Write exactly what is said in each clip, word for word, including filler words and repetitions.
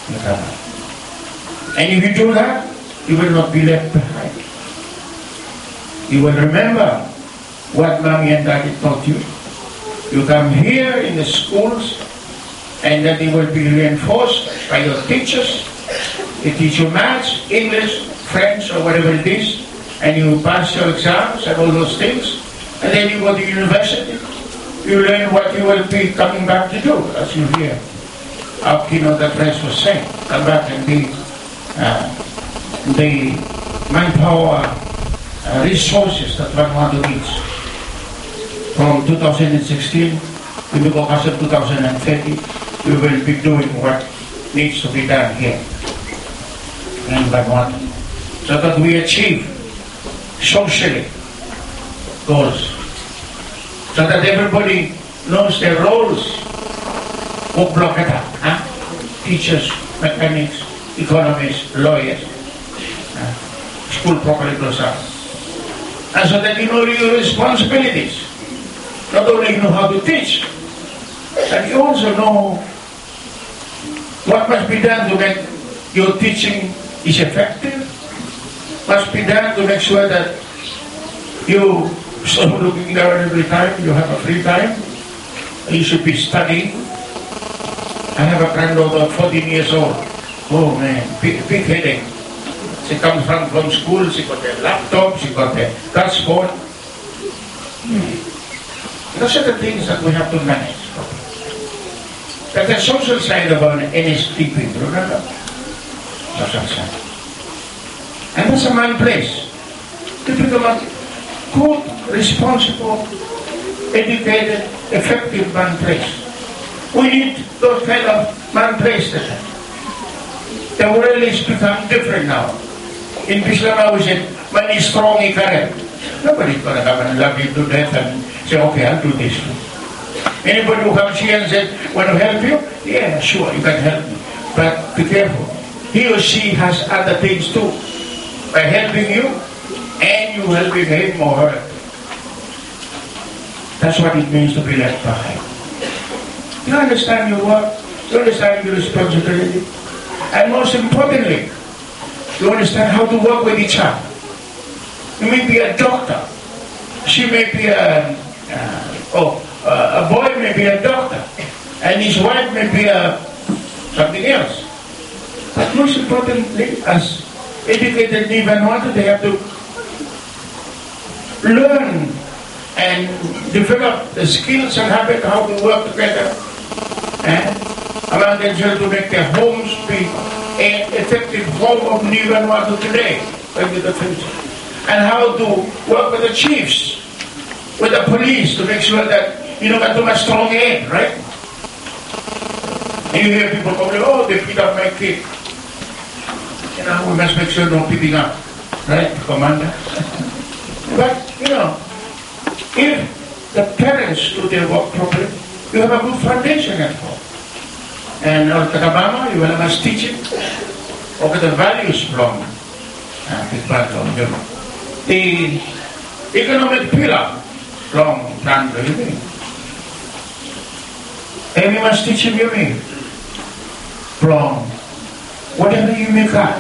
And if you do that, you will not be left behind. You will remember what mommy and daddy taught you. You come here in the schools, and then they will be reinforced by your teachers. They teach you maths, English, French, or whatever it is, and you pass your exams and all those things. And then you go to university. You learn what you will be coming back to do, as you hear our keynote address was saying. Come back and be uh, the manpower uh, resources that Vanuatu needs. From two thousand sixteen to the focus of two thousand thirty, we will be doing what needs to be done here in Vanuatu, so that we achieve socially goals, so that everybody knows their roles. Ublokata, huh? Teachers, mechanics, economists, lawyers, uh, school properly closed up. And so that you know your responsibilities. Not only you know how to teach, but you also know what must be done to make your teaching is effective, must be done to make sure that you stop looking down every time you have a free time. You should be studying. I have a granddaughter, fourteen years old. Oh man, big, big headache. She comes from, from school, she got a laptop, she got a touch phone. Hmm. Those are the things that we have to manage. That's the social side of an N S T P, remember? Social side. And that's a man place to become a good, responsible, educated, effective man place. We need those kind of man places. The world has become different now. In Bislamah we said, man is strong, he can. Nobody's going to come and love you to death and say, okay, I'll do this. Anybody who comes here and says, want to help you? Yeah, sure, you can help me. But be careful. He or she has other things too. By helping you, and you helping him or her. That's what it means to be left behind. You understand your work, you understand your responsibility, and most importantly, you understand how to work with each other. You may be a doctor, she may be a, uh, oh, uh, a boy may be a doctor, and his wife may be a, something else. But most importantly, as educated in Vanuatu, they have to learn and develop the skills and habit how to work together and allow themselves to make their homes be an effective home of New Vanuatu today into the future. And how to work with the chiefs, with the police to make sure that you don't get too much strong aid, right? And you hear people complain, oh, they beat up my kid. You know, we must make sure no beating up, right, Commander? But, you know, if the parents do their work properly, you have a good foundation at home. And our Takabama, you will must teach it over the values from uh, the economic pillar from Plan Living. And we must teach him you mean from whatever you may cut.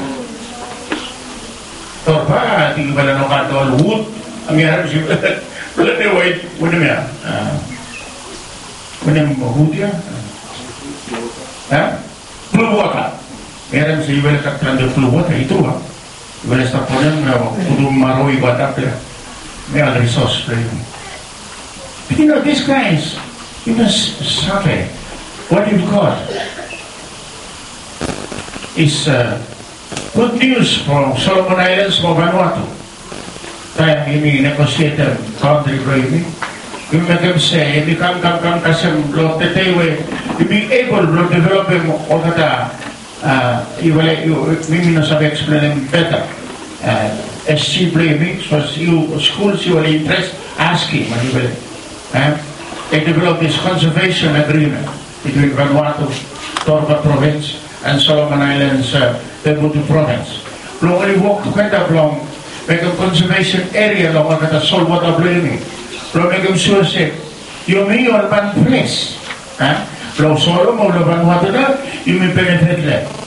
Torpa, di ba na kat all wood? Ang yan si wala ni white, wala niya. Wala mo wood ya. Ha? Blue water. Meron si wala kat plan de blue water itu ha. Wala sa ponem na kudu maroi batak ya. May other resource for you. But you know, these guys, you must suffer. What you've got is uh, good news from Solomon Islands, for Vanuatu. Kaya ini negotiate country gravy. You make them say, if you come, come, come, kasem, lo tetewe, you be able to develop them all the you will, you, maybe not have explain better. As she blaming, so you, schools you will interest, ask him, and you will, they develop this conservation agreement between Vanuatu, Torba Province, and Solomon Islands, uh, Pebutu Province. We only walk together along, make a conservation area along at the saltwater blaming. We make them sure say, you may your man place. Lo solo mo lo Vanuatu na, you may benefit left.